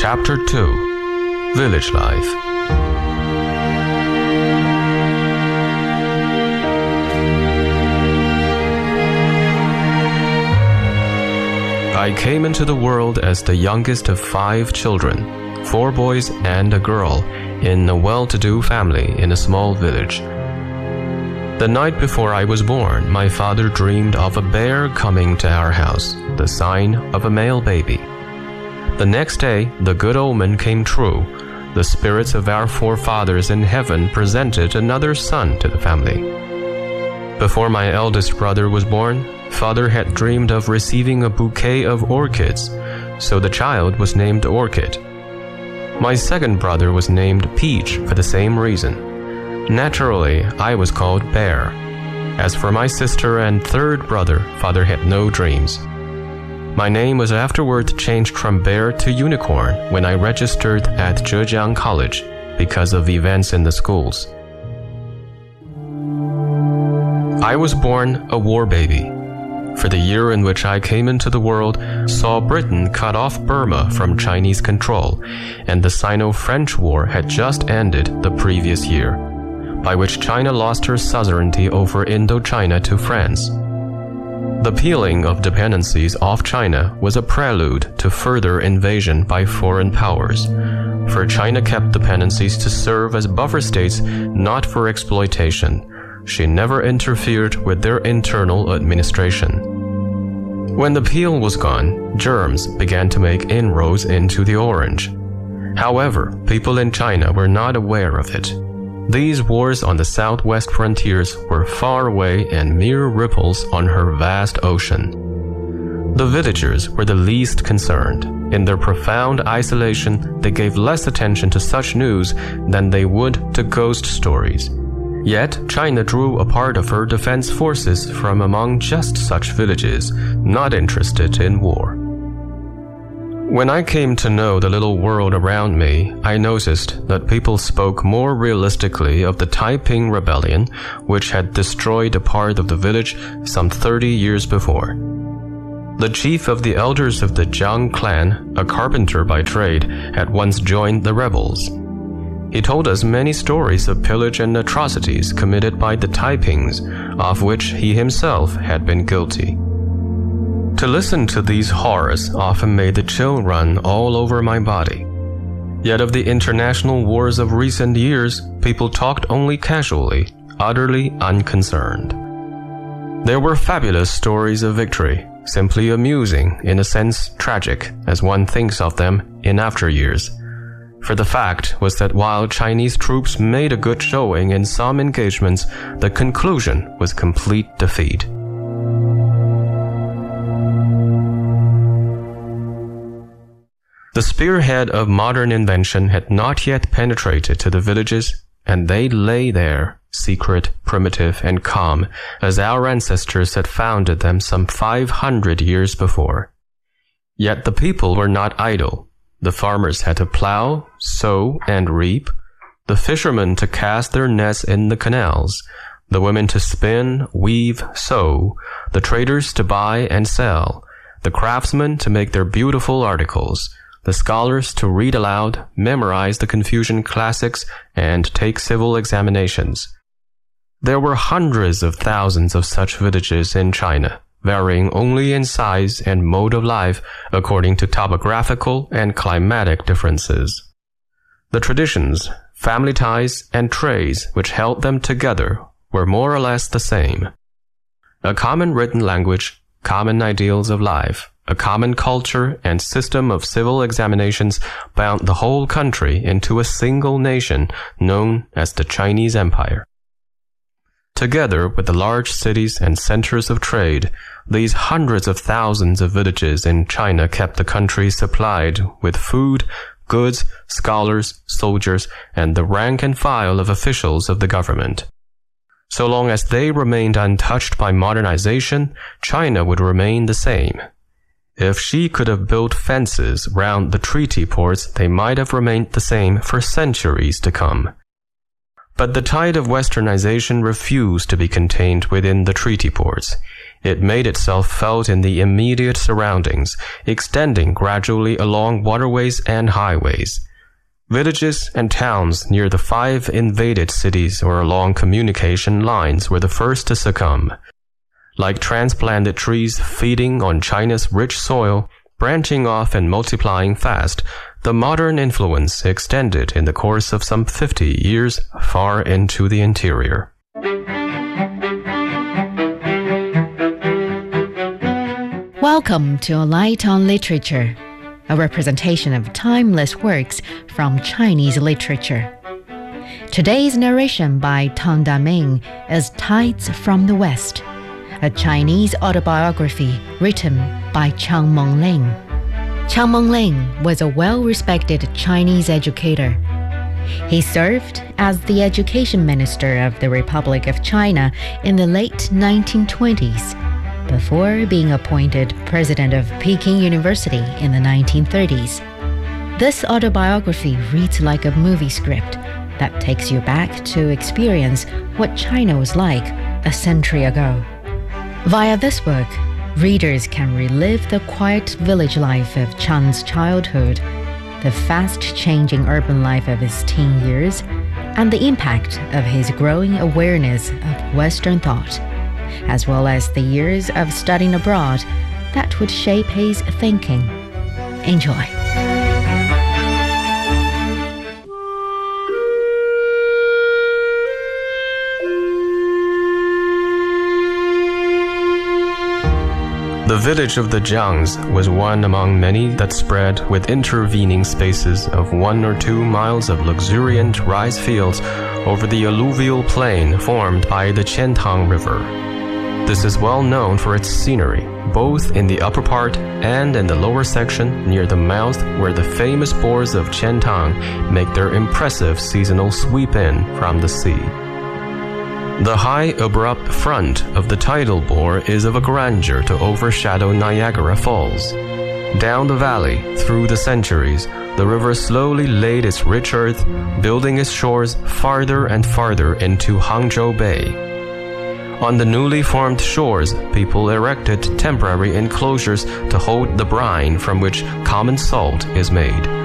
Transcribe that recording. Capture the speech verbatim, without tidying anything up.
Chapter two. Village Life. I came into the world as the youngest of five children, four boys and a girl, in a well-to-do family in a small village. The night before I was born, my father dreamed of a bear coming to our house, the sign of a male baby. The next day, the good omen came true. The spirits of our forefathers in heaven presented another son to the family. Before my eldest brother was born, Father had dreamed of receiving a bouquet of orchids, so the child was named Orchid. My second brother was named Peach for the same reason. Naturally, I was called Bear. As for my sister and third brother, Father had no dreams. My name was afterward changed from Bear to Unicorn when I registered at Zhejiang College because of events in the schools. I was born a war baby. For the year in which I came into the world saw Britain cut off Burma from Chinese control, and the Sino-French War had just ended the previous year, by which China lost her suzerainty over Indochina to France. The peeling of dependencies off China was a prelude to further invasion by foreign powers, for China kept dependencies to serve as buffer states, not for exploitation. She never interfered with their internal administration. When the peel was gone, germs began to make inroads into the orange. However, people in China were not aware of it. These wars on the southwest frontiers were far away and mere ripples on her vast ocean. The villagers were the least concerned. In their profound isolation, they gave less attention to such news than they would to ghost stories. Yet, China drew a part of her defense forces from among just such villages, not interested in war. When I came to know the little world around me, I noticed that people spoke more realistically of the Taiping Rebellion, which had destroyed a part of the village some thirty years before. The chief of the elders of the Jiang clan, a carpenter by trade, had once joined the rebels. He told us many stories of pillage and atrocities committed by the Taipings, of which he himself had been guilty. To listen to these horrors often made the chill run all over my body. Yet of the international wars of recent years, people talked only casually, utterly unconcerned. There were fabulous stories of victory, simply amusing, in a sense tragic, as one thinks of them in after years. For the fact was that while Chinese troops made a good showing in some engagements, the conclusion was complete defeat. The spearhead of modern invention had not yet penetrated to the villages, and they lay there, secret, primitive, and calm, as our ancestors had founded them some five hundred years before. Yet the people were not idle. The farmers had to plow, sow, and reap, the fishermen to cast their nets in the canals, the women to spin, weave, sew, the traders to buy and sell, the craftsmen to make their beautiful articles, the scholars to read aloud, memorize the Confucian classics, and take civil examinations. There were hundreds of thousands of such villages in China, varying only in size and mode of life according to topographical and climatic differences. The traditions, family ties, and trades which held them together were more or less the same. A common written language, common ideals of life, a common culture and system of civil examinations bound the whole country into a single nation known as the Chinese Empire. Together with the large cities and centers of trade, these hundreds of thousands of villages in China kept the country supplied with food, goods, scholars, soldiers, and the rank and file of officials of the government. So long as they remained untouched by modernization, China would remain the same. If she could have built fences round the treaty ports, they might have remained the same for centuries to come. But the tide of westernization refused to be contained within the treaty ports. It made itself felt in the immediate surroundings, extending gradually along waterways and highways. Villages and towns near the five invaded cities or along communication lines were the first to succumb. Like transplanted trees feeding on China's rich soil, branching off and multiplying fast, the modern influence extended in the course of some fifty years far into the interior. Welcome to A Light on Literature, a representation of timeless works from Chinese literature. Today's narration by Tang Daming is Tides from the West, a Chinese autobiography written by Chiang Meng-ling. Chiang Meng-ling was a well-respected Chinese educator. He served as the education minister of the Republic of China in the late nineteen twenties, before being appointed president of Peking University in the nineteen thirties. This autobiography reads like a movie script that takes you back to experience what China was like a century ago. Via this book, readers can relive the quiet village life of Chiang's childhood, the fast-changing urban life of his teen years, and the impact of his growing awareness of Western thought, as well as the years of studying abroad that would shape his thinking. Enjoy. The village of the Jiangs was one among many that spread with intervening spaces of one or two miles of luxuriant rice fields over the alluvial plain formed by the Qiantang River. This is well known for its scenery, both in the upper part and in the lower section near the mouth where the famous bores of Qiantang make their impressive seasonal sweep-in from the sea. The high, abrupt front of the tidal bore is of a grandeur to overshadow Niagara Falls. Down the valley, through the centuries, the river slowly laid its rich earth, building its shores farther and farther into Hangzhou Bay. On the newly formed shores, people erected temporary enclosures to hold the brine from which common salt is made.